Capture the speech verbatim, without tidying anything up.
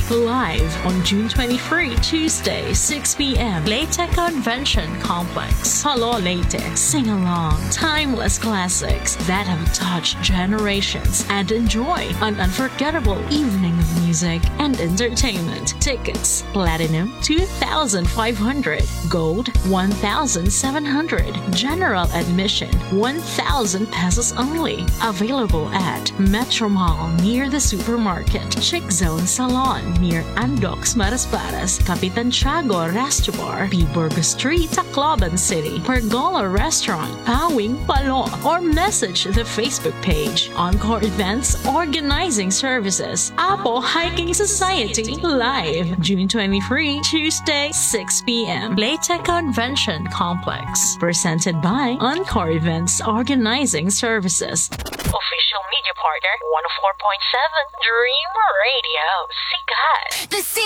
live on June twenty-third, Tuesday, six p.m. Leyte Convention Complex. Hello Leyte, sing along timeless classics that have touched generations and enjoy an unforgettable evening of music and entertainment. Tickets: Platinum two thousand five hundred, Gold one thousand seven hundred, General Admission one thousand pesos only. Available at Metro Mall near the supermarket, Chick Zone Salon near Andox Marasparas, Capitan Tiago Resto Bar, P. Burgos Street, Tacloban City, Pergola Restaurant, Pawing Palo, or message the Facebook page Encore Events Organizing Services, Apo Hiking Society Live, June twenty-third, Tuesday, six p.m. Leyte Convention Complex. Presented by Encore Events Organizing Services. Official media partner one oh four point seven Dream Radio. Sikat. The